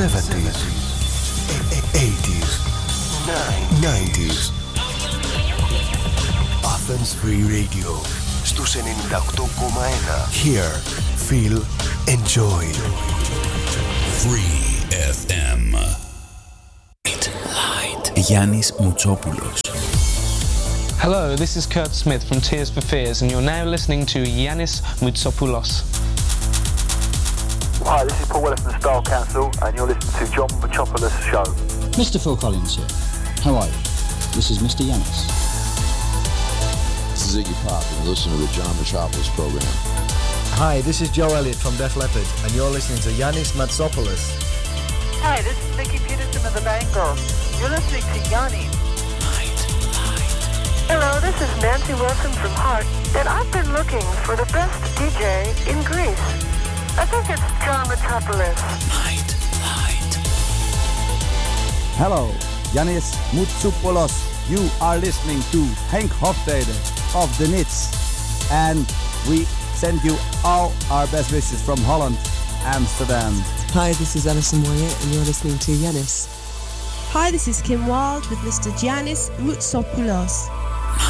70s, 80s, 90s. Athens Free Radio στους 98,1. Hear, feel, enjoy. Free FM. Γιάννης Μουτσόπουλος. Hello, this is Kurt Smith from Tears for Fears, and you're now listening to Yannis Moutsopoulos. Hi, this is Paul Weller from the Style Council, and you're listening to John Moutsopoulos' show. Mr. Phil Collins here. How are you? This is Mr. Yannis. This is Iggy Pop, and listen to the John Moutsopoulos program. Hi, this is Joe Elliott from Def Leppard, and you're listening to Yannis Moutsopoulos. Hi, this is Vicky Peterson of the Bangles. You're listening to Yannis. Hello, this is Nancy Wilson from Heart, and I've been looking for the best DJ in Greece. I think it's John Moutsopoulos. Hello, Yannis Moutsopoulos. You are listening to Henk Hofstede of The Nits, and we send you all our best wishes from Holland, Amsterdam. Hi, this is Alison Moyer, and you're listening to Yannis. Hi, this is Kim Wilde with Mr. Giannis Moutsopoulos.